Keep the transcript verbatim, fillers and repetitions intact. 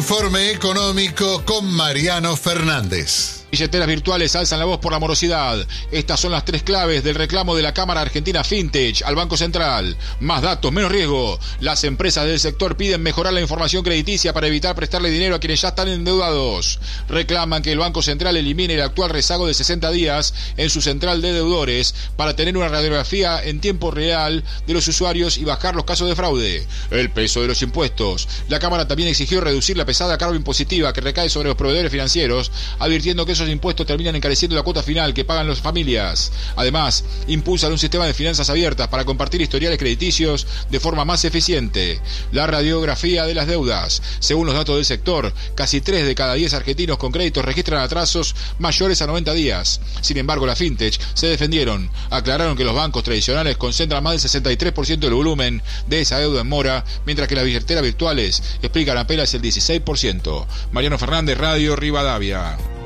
Informe económico con Mariano Fernández. Billeteras virtuales alzan la voz por la morosidad. Estas son las tres claves del reclamo de la Cámara Argentina Fintech al Banco Central. Más datos, menos riesgo. Las empresas del sector piden mejorar la información crediticia para evitar prestarle dinero a quienes ya están endeudados. Reclaman que el Banco Central elimine el actual rezago de sesenta días en su central de deudores para tener una radiografía en tiempo real de los usuarios y bajar los casos de fraude. El peso de los impuestos. La Cámara también exigió reducir la pesada carga impositiva que recae sobre los proveedores financieros, advirtiendo que esos impuestos terminan encareciendo la cuota final que pagan las familias. Además, impulsan un sistema de finanzas abiertas para compartir historiales crediticios de forma más eficiente. La radiografía de las deudas. Según los datos del sector, casi tres de cada diez argentinos con créditos registran atrasos mayores a noventa días. Sin embargo, la Fintech se defendieron. Aclararon que los bancos tradicionales concentran más del sesenta y tres por ciento del volumen de esa deuda en mora, mientras que las billeteras virtuales explican apenas el dieciséis por ciento. Mariano Fernández, Radio Rivadavia.